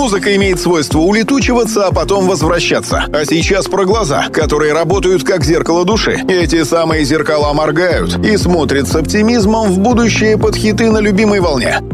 Музыка имеет свойство улетучиваться, а потом возвращаться. А сейчас про глаза, которые работают как зеркало души. Эти самые зеркала моргают и смотрят с оптимизмом в будущее под хиты на любимой волне.